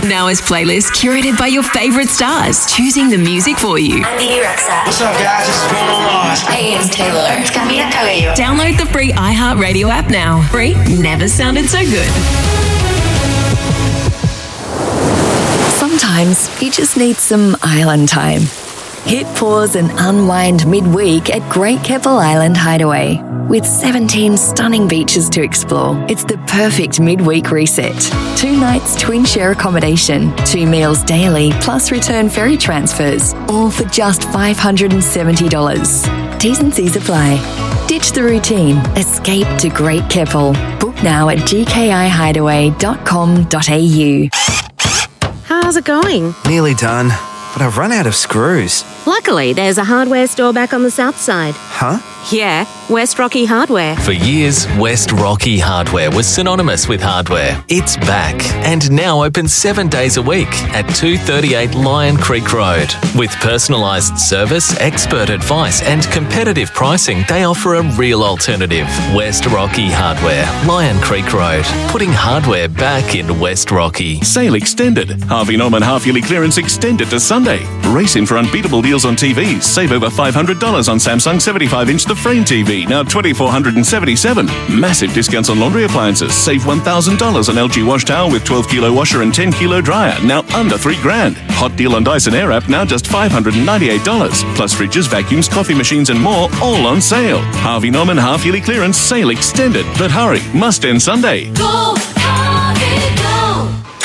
Now is playlist curated by your favourite stars, choosing the music for you. I'm Bibi Rexa. What's up, guys? This is Bruno Mars. Hey, it's Taylor. It's Camila Cabello. Download the free iHeartRadio app now. Free never sounded so good. Sometimes you just need some island time. Hit pause and unwind midweek at Great Keppel Island Hideaway. With 17 stunning beaches to explore, it's the perfect midweek reset. 2 nights twin share accommodation, 2 meals daily, plus return ferry transfers, all for just $570. T's and C's apply. Ditch the routine. Escape to Great Keppel. Book now at gkihideaway.com.au. How's it going? Nearly done, but I've run out of screws. Luckily, there's a hardware store back on the south side. Huh? Yeah, West Rocky Hardware. For years, West Rocky Hardware was synonymous with hardware. It's back and now open 7 days a week at 238 Lion Creek Road. With personalised service, expert advice and competitive pricing, they offer a real alternative. West Rocky Hardware, Lion Creek Road, putting hardware back in West Rocky. Sale extended. Harvey Norman half-yearly clearance extended to Sunday. Race in for unbeatable deals on TVs. Save over $500 on Samsung 75-inch The Frame TV, now $2,477. Massive discounts on laundry appliances. Save $1,000 on LG wash towel with 12-kilo washer and 10-kilo dryer, now under $3,000. Hot deal on Dyson Airwrap, now just $598. Plus fridges, vacuums, coffee machines and more, all on sale. Harvey Norman half-yearly clearance sale extended. But hurry, must end Sunday. Go, Harvey, go!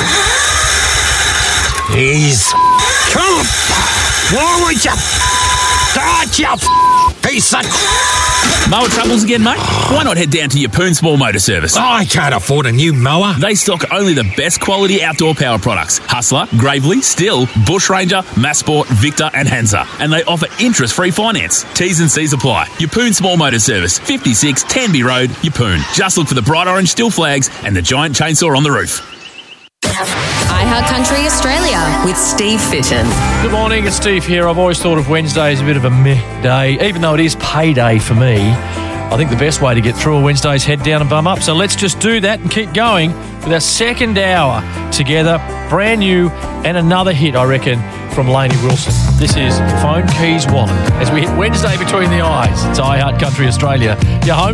He's... Come forward, you... Start, you... Piece of... Mower troubles again, mate? Why not head down to Yeppoon Small Motor Service? I can't afford a new mower. They stock only the best quality outdoor power products. Hustler, Gravely, Stihl, Bush Ranger, Massport, Victor and Hansa. And they offer interest-free finance. T's and C's apply. Yeppoon Small Motor Service, 56 Tanby Road, Yeppoon. Just look for the bright orange Stihl flags and the giant chainsaw on the roof. iHeart Country Australia with Steve Fitton. Good morning, it's Steve here. I've always thought of Wednesday as a bit of a meh day, even though it is payday for me. I think the best way to get through a Wednesday is head down and bum up. So let's just do that and keep going with our second hour together. Brand new and another hit, I reckon, from Lainey Wilson. This is Phone Keys Wallet. As we hit Wednesday between the eyes, it's iHeart Country Australia. Your home